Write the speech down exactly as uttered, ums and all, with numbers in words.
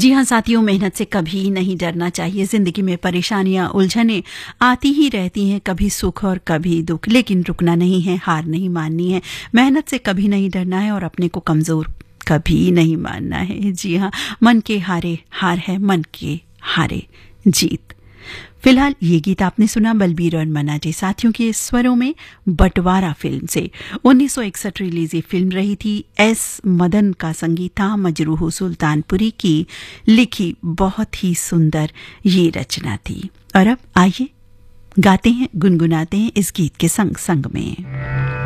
जी हाँ साथियों, मेहनत से कभी नहीं डरना चाहिए। जिंदगी में परेशानियां, उलझनें आती ही रहती हैं, कभी सुख और कभी दुख, लेकिन रुकना नहीं है, हार नहीं माननी है। मेहनत से कभी नहीं डरना है और अपने को कमजोर कभी नहीं मानना है। जी हाँ, मन के हारे हार है, मन के हारे जीत। फिलहाल ये गीत आपने सुना बलबीर और मनाटे साथियों के स्वरों में बंटवारा फिल्म से। उन्नीस सौ इकसठ रिलीज ये फिल्म रही थी। एस मदन का संगीत था, मजरूह सुल्तानपुरी की लिखी बहुत ही सुंदर ये रचना थी। और अब आइए गाते हैं, गुनगुनाते हैं इस गीत के संग संग में।